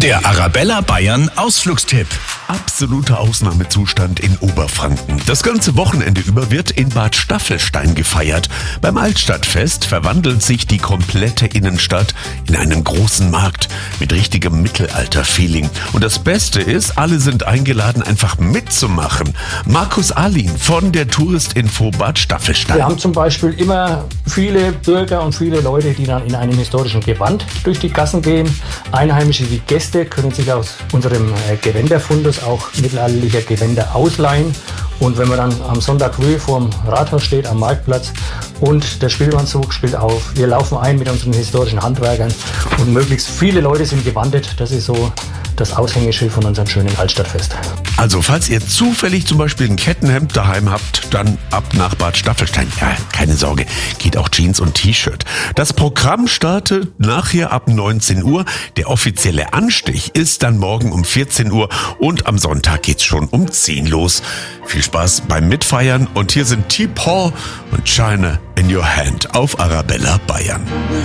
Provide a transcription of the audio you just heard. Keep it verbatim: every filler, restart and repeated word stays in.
Der Arabella Bayern Ausflugstipp. Absoluter Ausnahmezustand in Oberfranken. Das ganze Wochenende über wird in Bad Staffelstein gefeiert. Beim Altstadtfest verwandelt sich die komplette Innenstadt in einen großen Markt mit richtigem Mittelalter-Feeling. Und das Beste ist, alle sind eingeladen, einfach mitzumachen. Markus Ahlin von der Touristinfo Bad Staffelstein. Wir haben zum Beispiel immer viele Bürger und viele Leute, die dann in einem historischen Gewand durch die Gassen gehen. Einheimische wie Gäste können sich aus unserem Gewänderfundus auch mittelalterlicher Gewänder ausleihen. Und wenn man dann am Sonntag früh vorm Rathaus steht, am Marktplatz, und der Spielmannszug spielt auf, wir laufen ein mit unseren historischen Handwerkern und möglichst viele Leute sind gewandet. Das ist so das Aushängeschild von unserem schönen Altstadtfest. Also falls ihr zufällig zum Beispiel ein Kettenhemd daheim habt, dann ab nach Bad Staffelstein. Ja, keine Sorge, geht auch Jeans und T-Shirt. Das Programm startet nachher ab neunzehn Uhr. Der offizielle Anstich ist dann morgen um vierzehn Uhr und am Sonntag geht's schon um zehn los. Viel Spaß beim Mitfeiern und hier sind T-Paul und China in Your Hand auf Arabella Bayern.